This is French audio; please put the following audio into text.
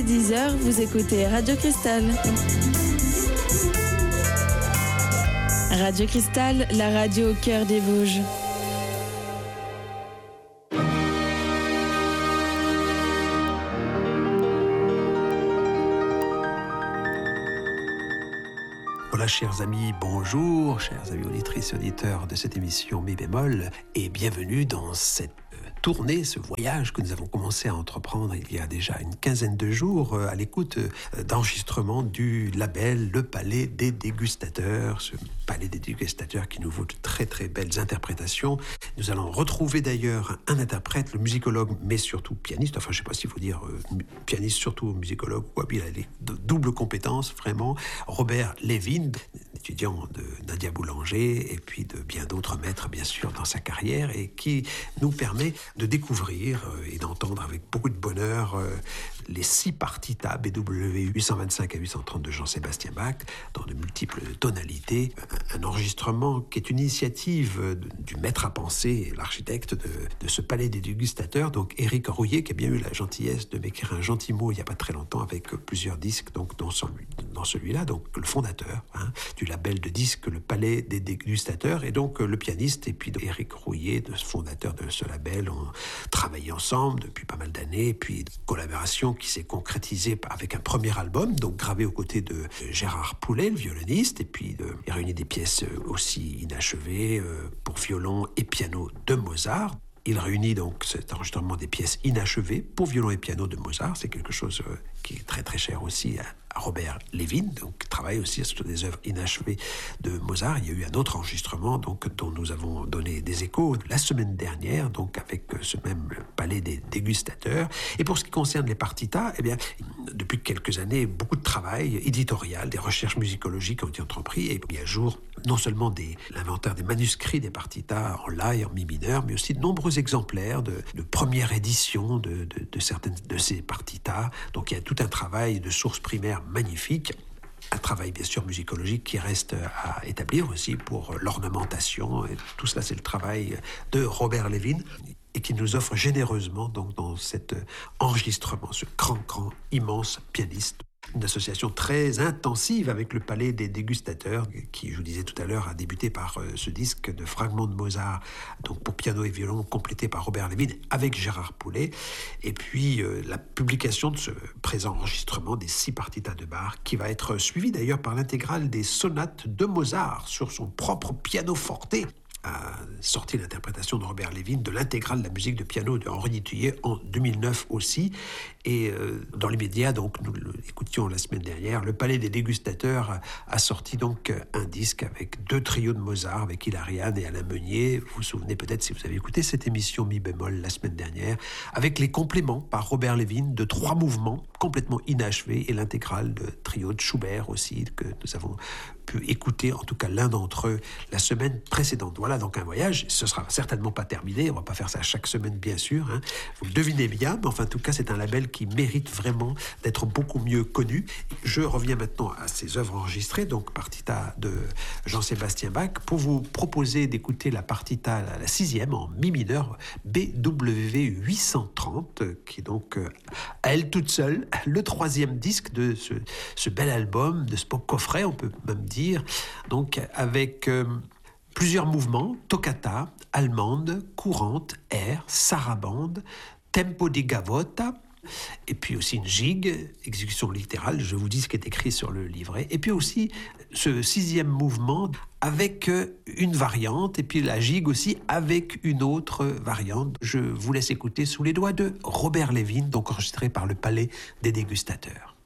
10h, vous écoutez Radio Cristal. Radio Cristal, la radio au cœur des Vosges. Voilà, chers amis, bonjour, chers amis auditrices et auditeurs de cette émission Mi bémol, et bienvenue dans cette tournée, ce voyage que nous avons commencé à entreprendre il y a déjà une quinzaine de jours à l'écoute d'enregistrements du label Le Palais des Dégustateurs, ce Palais des Dégustateurs qui nous vaut de très très belles interprétations. Nous allons retrouver d'ailleurs un interprète, le musicologue, mais surtout pianiste, enfin je ne sais pas s'il faut dire pianiste surtout musicologue, quoi, puis il a les doubles compétences vraiment, Robert Levin, étudiant de Nadia Boulanger et puis de bien d'autres maîtres bien sûr dans sa carrière, et qui nous permet de découvrir et d'entendre avec beaucoup de bonheur les 6 partitas BW 825 à 830 de Jean-Sébastien Bach dans de multiples tonalités. Un enregistrement qui est une initiative du maître à penser, l'architecte de ce palais des dégustateurs, donc Éric Rouillet, qui a bien eu la gentillesse de m'écrire un gentil mot il n'y a pas très longtemps avec plusieurs disques, donc dans celui-là, donc le fondateur du label de disques Le Palais des Dégustateurs, et donc le pianiste, et puis Éric Rouillet, le fondateur de ce label, ont travaillé ensemble depuis pas mal d'années, puis une collaboration qui s'est concrétisée avec un premier album, donc gravé aux côtés de Gérard Poulet, le violoniste, et puis il réunit des pièces aussi inachevées pour violon et piano de Mozart. Il réunit donc cet enregistrement des pièces inachevées pour violon et piano de Mozart. C'est quelque chose qui est très très cher aussi à Robert Levin, donc travaille aussi sur des œuvres inachevées de Mozart. Il y a eu un autre enregistrement donc dont nous avons donné des échos la semaine dernière, donc avec ce même palais des dégustateurs. Et pour ce qui concerne les partitas, eh bien, depuis quelques années, beaucoup de travail éditorial, des recherches musicologiques ont été entrepris et mis à jour non seulement l'inventaire des manuscrits des partitas en la et en mi mineur, mais aussi de nombreux exemplaires de première édition de certaines de ces partitas. Donc il y a tout un travail de sources primaires magnifique, un travail bien sûr musicologique qui reste à établir aussi pour l'ornementation, et tout cela c'est le travail de Robert Levin, et qui nous offre généreusement donc dans cet enregistrement, ce grand, immense pianiste. Une association très intensive avec le Palais des Dégustateurs, qui, je vous disais tout à l'heure, a débuté par ce disque de fragments de Mozart, donc pour piano et violon, complété par Robert Levin avec Gérard Poulet, et puis la publication de ce présent enregistrement des 6 partitas de Bach, qui va être suivi d'ailleurs par l'intégrale des sonates de Mozart sur son propre pianoforte, a sorti l'interprétation de Robert Levin de l'intégrale de la musique de piano de Henri Dutilleux en 2009 aussi. Et dans l'immédiat, donc nous l'écoutions la semaine dernière, le Palais des Dégustateurs a sorti donc un disque avec 2 trios de Mozart, avec Hilariane et Alain Meunier. Vous vous souvenez peut-être si vous avez écouté cette émission Mi bémol la semaine dernière, avec les compléments par Robert Levin de 3 mouvements complètement inachevés et l'intégrale de trio de Schubert aussi, que nous avons pu écouter, en tout cas l'un d'entre eux, la semaine précédente. Voilà donc un voyage, ce sera certainement pas terminé, on va pas faire ça chaque semaine bien sûr, vous le devinez bien, mais enfin en tout cas c'est un label qui mérite vraiment d'être beaucoup mieux connu. Je reviens maintenant à ces œuvres enregistrées, donc partita de Jean-Sébastien Bach, pour vous proposer d'écouter la partita, la 6e en mi mineur, BW 830, qui est donc à elle toute seule le 3e disque de ce bel album, de ce beau coffret, on peut même dire, donc avec plusieurs mouvements, toccata, allemande, courante, air, sarabande, tempo di gavotta, et puis aussi une gigue, exécution littérale, je vous dis ce qui est écrit sur le livret, et puis aussi ce 6e mouvement avec une variante, et puis la gigue aussi avec une autre variante. Je vous laisse écouter Sous les doigts de Robert Levin, donc enregistré par le Palais des Dégustateurs.